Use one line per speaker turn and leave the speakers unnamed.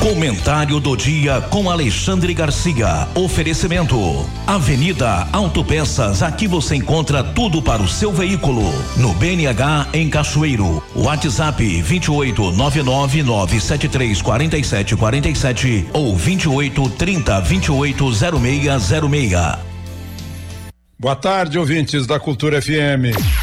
Comentário do dia com Alexandre Garcia. Oferecimento: Avenida Autopeças. Aqui você encontra tudo para o seu veículo. No BNH em Cachoeiro. WhatsApp 28999734747 ou 2830280606.
Boa tarde, ouvintes da Cultura FM.